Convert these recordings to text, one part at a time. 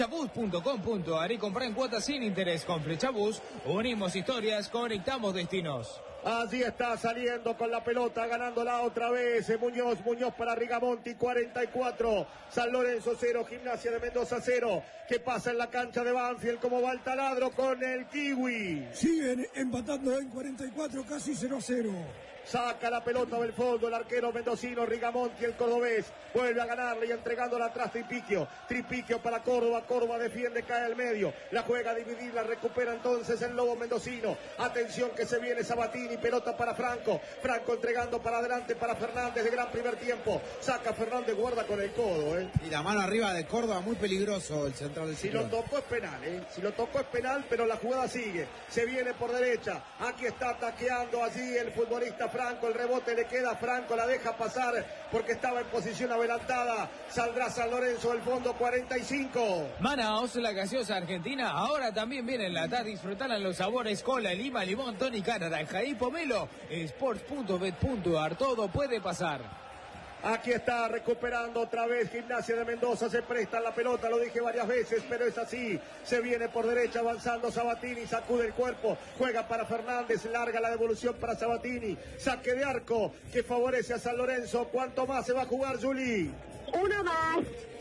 Flechabus.com.ar y compra en cuotas sin interés. Con Flechabus unimos historias, conectamos destinos. Allí está saliendo con la pelota, ganándola otra vez Muñoz para Rigamonti, 44, San Lorenzo 0, Gimnasia de Mendoza 0. ¿Qué pasa en la cancha de Banfield? ¿Cómo va el taladro con el Kiwi? Siguen empatando en 44, casi 0-0. Saca la pelota del fondo el arquero mendocino Rigamonti, el cordobés, vuelve a ganarle y entregándola atrás Tripiquio para Córdoba defiende, cae al medio, la juega a dividir, la recupera entonces el lobo mendocino. Atención que se viene Sabatini, pelota para Franco entregando para adelante para Fernández, de gran primer tiempo, saca Fernández, guarda con el codo, y la mano arriba de Córdoba, muy peligroso el central del Ciclón. Si lo tocó es penal, pero la jugada sigue, se viene por derecha, aquí está taqueando allí el futbolista Franco, el rebote le queda a Franco, la deja pasar porque estaba en posición adelantada. Saldrá San Lorenzo del fondo, 45. Manaos, la gaseosa argentina, ahora también viene en lata. Disfrutar en los sabores cola, lima, limón, tónica, naranja y pomelo. Sports.bet.ar, todo puede pasar. Aquí está recuperando otra vez Gimnasia de Mendoza, se presta la pelota, lo dije varias veces, pero es así, se viene por derecha avanzando Sabatini, sacude el cuerpo, juega para Fernández, larga la devolución para Sabatini, saque de arco que favorece a San Lorenzo. ¿Cuánto más se va a jugar, Juli? Uno más.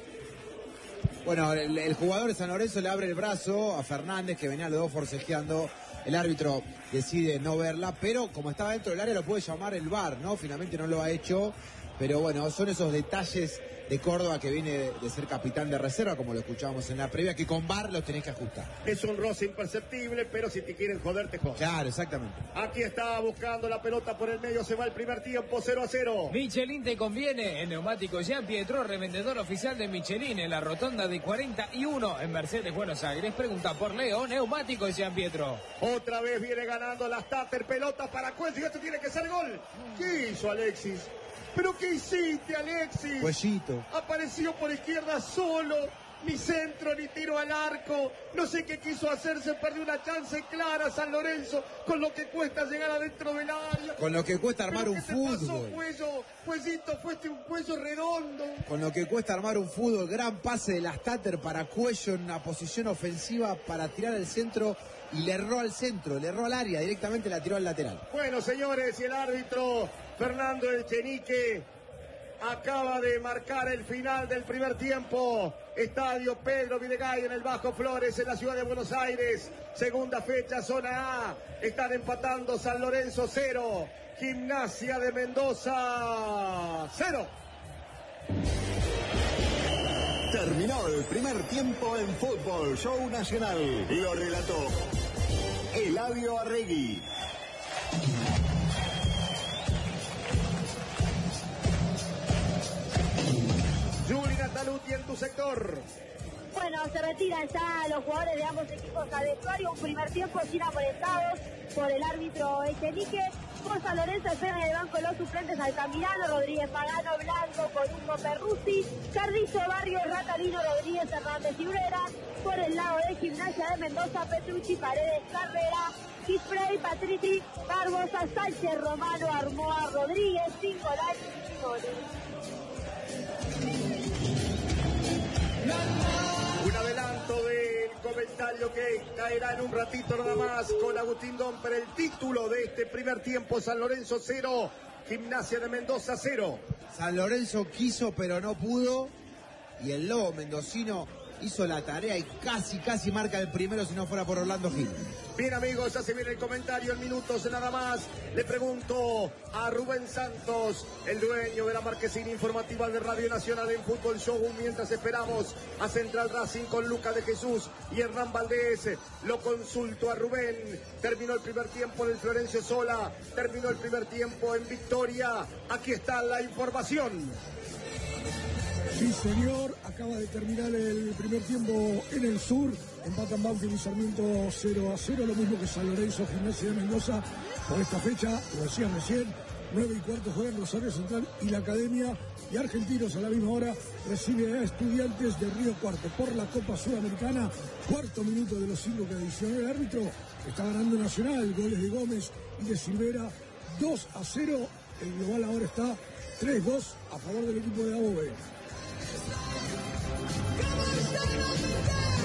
Bueno, el jugador de San Lorenzo le abre el brazo a Fernández, que venía los dos forcejeando. El árbitro decide no verla, pero como estaba dentro del área lo puede llamar el VAR, ¿no? Finalmente no lo ha hecho. Pero bueno, son esos detalles de Córdoba que viene de ser capitán de reserva, como lo escuchábamos en la previa, que con VAR los tenés que ajustar. Es un roce imperceptible, pero si te quieren joder, te joden. Claro, exactamente. Aquí está buscando la pelota por el medio, se va el primer tiempo, 0-0. Michelin te conviene. El neumático Jean Pietro, revendedor oficial de Michelin en la rotonda de 41 en Mercedes, Buenos Aires. Pregunta por Leo, neumático Jean Pietro. Otra vez viene ganando la Stater, pelota para Cuello y esto tiene que ser gol. ¿Qué hizo Alexis? ¿Pero qué hiciste, Alexis? Cuellito. Apareció por izquierda solo, ni centro, ni tiro al arco. No sé qué quiso hacer, se perdió una chance clara San Lorenzo, con lo que cuesta llegar adentro del área. Con lo que cuesta armar un fútbol. ¿Qué te pasó, Cuello? Cuellito, fuiste un Cuello redondo. Con lo que cuesta armar un fútbol, gran pase de la Stater para Cuello en una posición ofensiva para tirar al centro. Y le erró al centro, le erró al área, directamente la tiró al lateral. Bueno, señores, y el árbitro Fernando Echenique acaba de marcar el final del primer tiempo. Estadio Pedro Videgaray en el Bajo Flores, en la ciudad de Buenos Aires. Segunda fecha, zona A. Están empatando San Lorenzo 0, Gimnasia de Mendoza 0. Terminó el primer tiempo en Fútbol Show Nacional. Lo relató Eladio Arregui. Juli Nataluti en tu sector. Bueno, se retiran ya los jugadores de ambos equipos al vestuario. Un primer tiempo sin amonestados por el árbitro Echenique. Por San Lorenzo espera en el banco los suplentes Altamirano, Rodríguez Pagano, Blanco, Columbo, Perruzzi, Carrizo, Barrio, Ratalino, Rodríguez, Hernández y Brera. Por el lado de Gimnasia de Mendoza, Petrucci, Paredes, Carrera, Kisprey, Patrici, Barbosa, Sánchez, Romano, Armoa, Rodríguez, Cincolán y Simoni. Un adelanto del comentario que caerá en un ratito nada más con Agustín Domper. El título de este primer tiempo: San Lorenzo 0, Gimnasia de Mendoza 0. San Lorenzo quiso pero no pudo, y el lobo mendocino hizo la tarea y casi marca el primero si no fuera por Orlando Gil. Bien, amigos, ya se viene el comentario en minutos nada más. Le pregunto a Rubén Santos, el dueño de la marquesina informativa de Radio Nacional en Fútbol Show, mientras esperamos a Central Racing con Lucas de Jesús y Hernán Valdés. Lo consulto a Rubén. Terminó el primer tiempo en el Florencio Sola, terminó el primer tiempo en Victoria. Aquí está la información. Sí, señor, acaba de terminar el primer tiempo en el sur. Empatan Banfield y Sarmiento 0-0, lo mismo que San Lorenzo, Gimnasia de Mendoza. Por esta fecha, lo decían recién, 9:15 juegan Rosario Central y la Academia. Y Argentinos a la misma hora recibe a Estudiantes de Río Cuarto por la Copa Sudamericana. Cuarto minuto de los 5 que adicionó el árbitro. Está ganando Nacional, goles de Gómez y de Silvera, 2-0. El global ahora está 3-2 a favor del equipo de Above.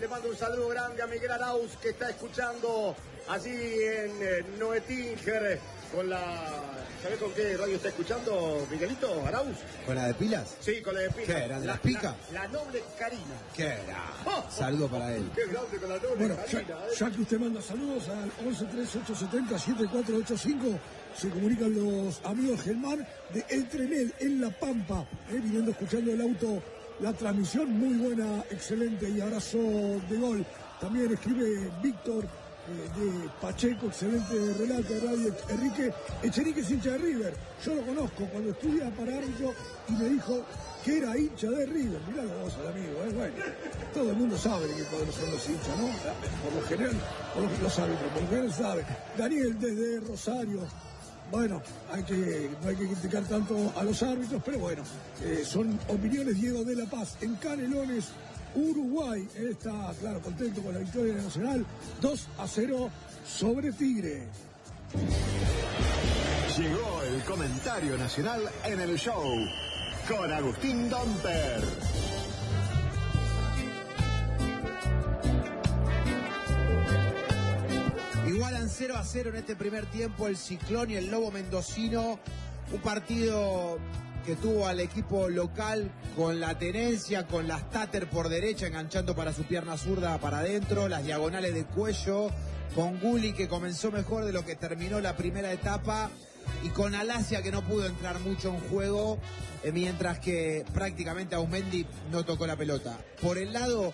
mando un saludo grande a Miguel Arauz, que está escuchando allí en Noetinger, con la... ¿Sabés con qué radio está escuchando Miguelito Arauz? ¿Con la de pilas? Sí, con la de pilas. ¿Qué era? ¿De las picas? La noble Karina. ¿Qué era? Saludo para él. Qué grande con la noble Bueno, Karina. ya que usted manda saludos al 113870-7485, se comunican los amigos Germán de Entrenel en La Pampa, viniendo escuchando el auto, la transmisión muy buena, excelente, y abrazo de gol. También escribe Víctor de Pacheco, excelente relato de radio. Enrique Echenique es hincha de River, yo lo conozco cuando estudia para árbitro y me dijo que era hincha de River. Mirá lo vos al amigo, bueno, todo el mundo sabe de qué cuadros son los hinchas, ¿no? Por lo general, los árbitros, por lo general saben. Daniel desde Rosario. Bueno, no hay que criticar tanto a los árbitros, pero bueno, son opiniones. Diego de la Paz, en Canelones, Uruguay, está, claro, contento con la victoria de Nacional, 2-0 sobre Tigre. Llegó el comentario nacional en el show, con Agustín Domper. Igualan 0-0 en este primer tiempo el Ciclón y el Lobo Mendocino. Un partido que tuvo al equipo local con la tenencia, con las Tater por derecha, enganchando para su pierna zurda para adentro, las diagonales de Cuello, con Gulli, que comenzó mejor de lo que terminó la primera etapa, y con Alasia, que no pudo entrar mucho en juego, mientras que prácticamente Aumendi no tocó la pelota. Por el lado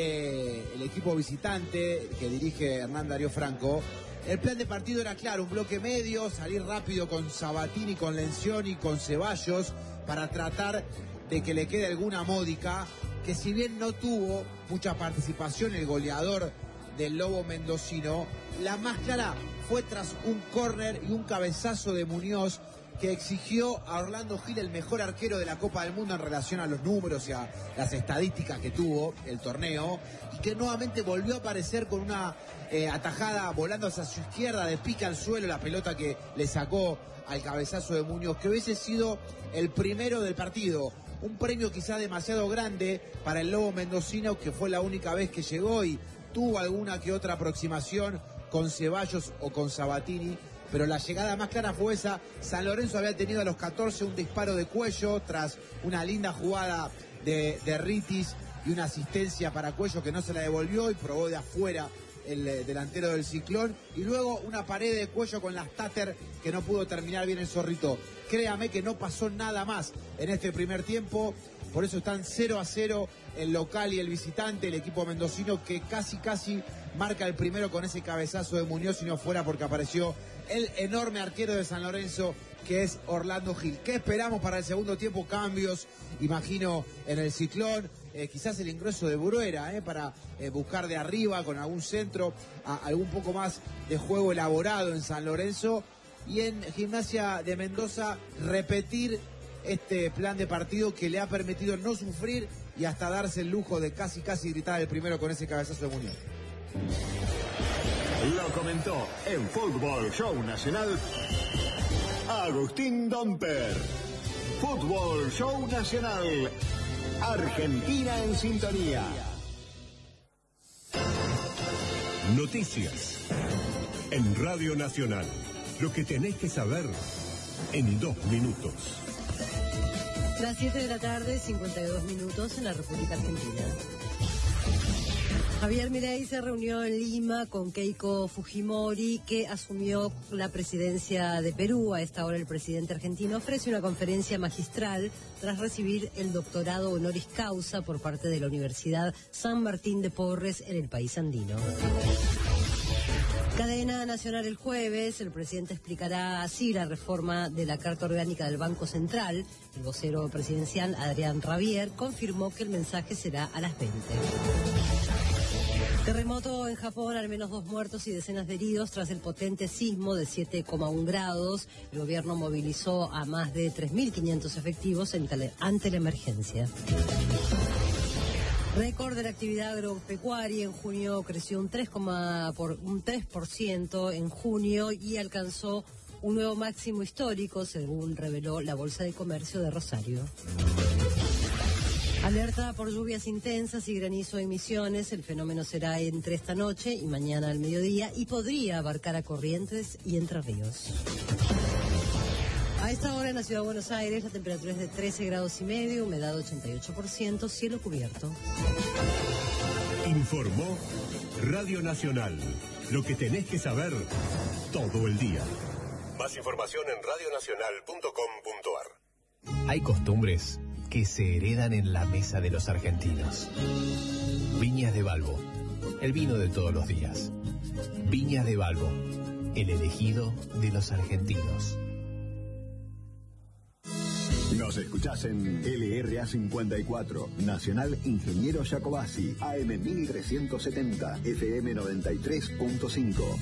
del equipo visitante que dirige Hernán Darío Franco, el plan de partido era claro: un bloque medio, salir rápido con Sabatini, con Lencioni, con Ceballos, para tratar de que le quede alguna módica, que si bien no tuvo mucha participación el goleador del Lobo Mendocino, la más clara fue tras un córner y un cabezazo de Muñoz, que exigió a Orlando Gil, el mejor arquero de la Copa del Mundo en relación a los números y a las estadísticas que tuvo el torneo, y que nuevamente volvió a aparecer con una atajada volando hacia su izquierda, de pica al suelo, la pelota que le sacó al cabezazo de Muñoz, que hubiese sido el primero del partido. Un premio quizá demasiado grande para el Lobo Mendocino, que fue la única vez que llegó y tuvo alguna que otra aproximación con Ceballos o con Sabatini, pero la llegada más clara fue esa. San Lorenzo había tenido a los 14 un disparo de Cuello tras una linda jugada de Ritis y una asistencia para Cuello que no se la devolvió y probó de afuera el delantero del Ciclón, y luego una pared de Cuello con las Tater que no pudo terminar bien el Zorrito. Créame que no pasó nada más en este primer tiempo, por eso están 0-0 el local y el visitante, el equipo mendocino, que casi marca el primero con ese cabezazo de Muñoz, si no fuera porque apareció el enorme arquero de San Lorenzo, que es Orlando Gil. ¿Qué esperamos para el segundo tiempo? Cambios, imagino, en el Ciclón. Quizás el ingreso de Bruera, para buscar de arriba con algún centro, algún poco más de juego elaborado en San Lorenzo. Y en Gimnasia de Mendoza, repetir este plan de partido que le ha permitido no sufrir y hasta darse el lujo de casi gritar el primero con ese cabezazo de Muñoz. Lo comentó en Fútbol Show Nacional Agustín Domper. Fútbol Show Nacional. Argentina en sintonía. Noticias en Radio Nacional. Lo que tenés que saber en 2 minutos. Las 7 de la tarde, 52 minutos en la República Argentina. Javier Milei se reunió en Lima con Keiko Fujimori, que asumió la presidencia de Perú. A esta hora el presidente argentino ofrece una conferencia magistral tras recibir el doctorado honoris causa por parte de la Universidad San Martín de Porres en el país andino. Cadena nacional el jueves, el presidente explicará así la reforma de la Carta Orgánica del Banco Central. El vocero presidencial, Adrián Rabier, confirmó que el mensaje será a las 20. Terremoto en Japón, al menos 2 muertos y decenas de heridos tras el potente sismo de 7,1 grados. El gobierno movilizó a más de 3.500 efectivos ante la emergencia. Récord de la actividad agropecuaria en junio creció un 3% en junio y alcanzó un nuevo máximo histórico, según reveló la Bolsa de Comercio de Rosario. Alerta por lluvias intensas y granizo en Misiones. El fenómeno será entre esta noche y mañana al mediodía y podría abarcar a Corrientes y Entre Ríos. A esta hora en la ciudad de Buenos Aires la temperatura es de 13 grados y medio, humedad 88%, cielo cubierto. Informó Radio Nacional. Lo que tenés que saber todo el día. Más información en radionacional.com.ar. Hay costumbres que se heredan en la mesa de los argentinos. Viñas de Balbo, el vino de todos los días. Viñas de Balbo, el elegido de los argentinos. Nos escuchás en LRA 54, Nacional Ingeniero Jacobasi, AM 1370, FM 93.5.